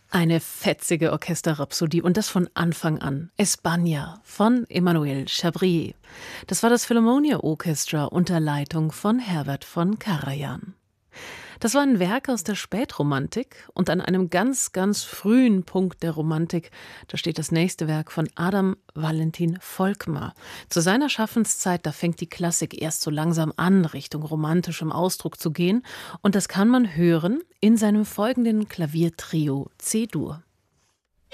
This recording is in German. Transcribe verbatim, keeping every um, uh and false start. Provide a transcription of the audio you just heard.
Eine fetzige Orchesterrhapsodie und das von Anfang an. España von Emmanuel Chabrier. Das war das Philharmonia Orchestra unter Leitung von Herbert von Karajan. Das war ein Werk aus der Spätromantik und an einem ganz, ganz frühen Punkt der Romantik, da steht das nächste Werk von Adam Valentin Volkmar. Zu seiner Schaffenszeit, da fängt die Klassik erst so langsam an, Richtung romantischem Ausdruck zu gehen und das kann man hören in seinem folgenden Klaviertrio C-Dur.